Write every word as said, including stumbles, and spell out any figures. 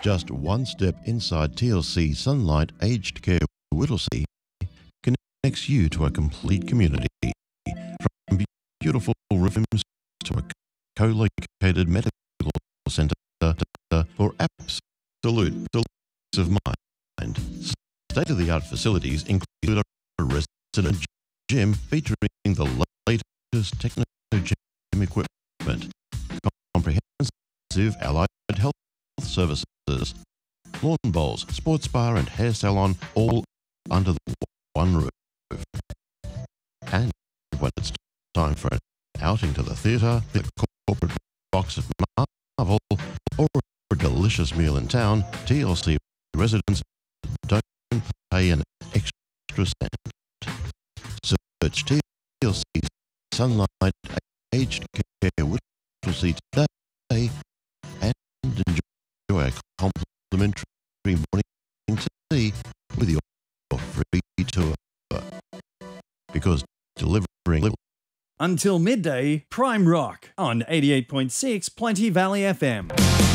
Just one step inside T L C Sunlight Aged Care Whittlesea connects you to a complete community. From beautiful rooms to a co-located medical centre for absolute peace of mind. State-of-the-art facilities include a resident gym featuring the latest techno-gym equipment, comprehensive allied health services, lawn bowls, sports bar and hair salon, all under the one roof. And when it's time for an outing to the theatre, the corporate box of Marvel, or a delicious meal in town, T L C residents don't pay an extra cent. Search T L C Sunlight Aged Care Whittlesea today and enjoy a complimentary morning tea with your free tour. Because delivering until midday, Prime Rock on eighty-eight point six Plenty Valley F M.